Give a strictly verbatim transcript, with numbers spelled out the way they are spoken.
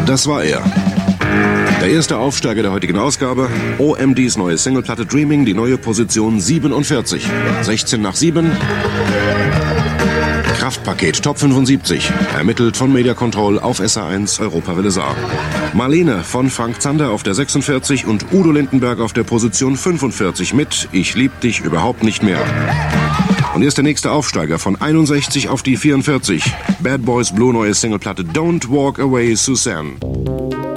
Das war er. Der erste Aufsteiger der heutigen Ausgabe, O M Ds neue Singleplatte Dreaming, die neue Position siebenundvierzig. sechzehn nach sieben. Kraftpaket Top fünfundsiebzig, ermittelt von Media Control auf S A eins Europawelle Saar. Marlene von Frank Zander auf der sechsundvierzig und Udo Lindenberg auf der Position fünfundvierzig mit Ich lieb dich überhaupt nicht mehr. Und hier ist der nächste Aufsteiger von einundsechzig auf die vierundvierzig. Bad Boys Blue neue Singleplatte Don't Walk Away Suzanne.